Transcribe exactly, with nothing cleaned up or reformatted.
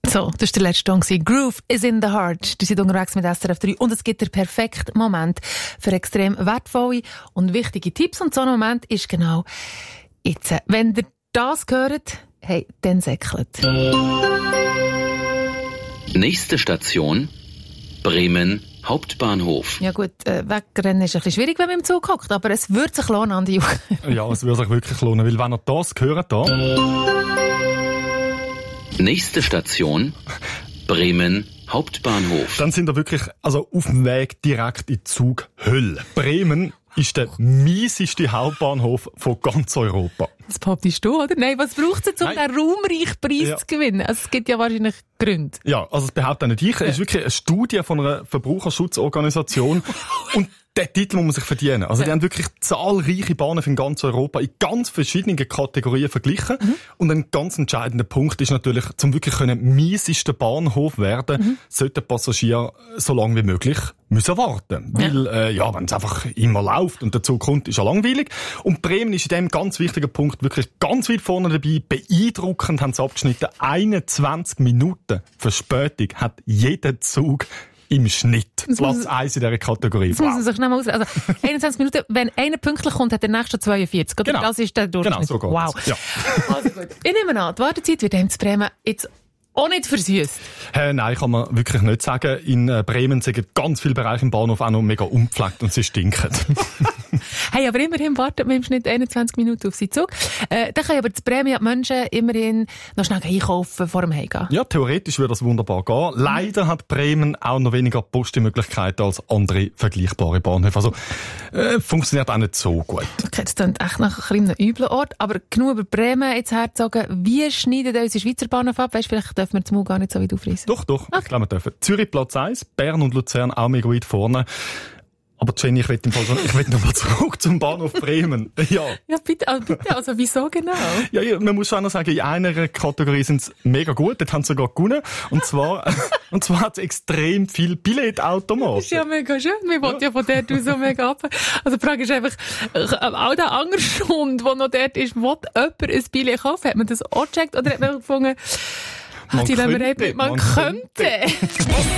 So, das war der letzte Song. Groove is in the heart. Die sind unterwegs mit S R F drei und es gibt den perfekten Moment für extrem wertvolle und wichtige Tipps. Und so ein Moment ist genau jetzt. Wenn ihr das hört, hey, dann säckelt. Nächste Station, Bremen Hauptbahnhof. Ja gut, äh, wegrennen ist ein bisschen schwierig, wenn man im Zug hockt, aber es würde sich lohnen, Andi Juch. Ja, es würde sich wirklich lohnen, weil wenn ihr das hört, da... Nächste Station, Bremen Hauptbahnhof. Dann sind wir wirklich also auf dem Weg direkt in die Zughölle. Bremen ist der mieseste Hauptbahnhof von ganz Europa. Das behauptest du, oder? Nein, was braucht es jetzt, um den ruhmreichen Preis ja. zu gewinnen? Also es gibt ja wahrscheinlich Gründe. Ja, also es behauptet auch nicht ich. Es ja. ist wirklich eine Studie von einer Verbraucherschutzorganisation. Und den Titel muss man sich verdienen. Also ja. die haben wirklich zahlreiche Bahnhöfe in ganz Europa in ganz verschiedenen Kategorien verglichen. Mhm. Und ein ganz entscheidender Punkt ist natürlich, zum wirklich können miesesten Bahnhof werden, mhm. sollten Passagiere so lange wie möglich müssen warten. Ja. Weil, äh, ja, wenn es einfach immer läuft und dazu kommt, ist ja langweilig. Und Bremen ist in dem ganz wichtigen Punkt wirklich ganz weit vorne dabei. Beeindruckend haben sie abgeschnitten. einundzwanzig Minuten Verspätung hat jeder Zug im Schnitt. Platz eins in dieser Kategorie. Das wow. muss man sich schnell mal aus. Also, einundzwanzig Minuten, wenn einer pünktlich kommt, hat der nächste zweiundvierzig. Oder? Genau. Das ist der Durchschnitt. Genau, so geht's. Wow. Ja. Also gut. Ich nehme an, die Wartezeit wird in Bremen jetzt auch nicht versüßt. Äh, nein, kann man wirklich nicht sagen. In äh, Bremen sind ganz viele Bereiche im Bahnhof auch noch mega unpflegt und sie stinken. Hey, aber immerhin wartet man im Schnitt einundzwanzig Minuten auf seinen Zug. Äh, dann können aber die Bremen die Menschen immerhin noch schnell einkaufen vor dem Heimgehen. Ja, theoretisch würde das wunderbar gehen. Leider hat Bremen auch noch weniger Postemöglichkeiten als andere vergleichbare Bahnhöfe. Also äh, funktioniert auch nicht so gut. Okay, das klingt echt nach einem üblen Ort. Aber genug über Bremen jetzt herzusagen. Wie schneidet unsere Schweizer Bahnhof ab? Weißt, vielleicht dürfen wir das Maul gar nicht so weit aufreißen. Doch, doch. Okay. Ich glaube, wir dürfen. Zürich Platz eins, Bern und Luzern auch mega weit vorne. Aber Jenny, ich will im Fall so, ich will noch mal zurück zum Bahnhof Bremen. Ja. Ja, bitte, also, bitte, also wieso genau? Ja, ja, man muss schon noch sagen, in einer Kategorie sind sie mega gut, dort haben sie sogar gewonnen. Und zwar, und zwar hat es extrem viel Billetautomaten. Das ist ja mega schön. Wir wollten ja. ja von dort aus so mega ab. Also die Frage ist einfach, auch der andere Schund, der noch dort ist, will jemand ein Billett kaufen? Hat man das auch gecheckt oder hat man gefunden, man die könnte, man, man könnte. könnte.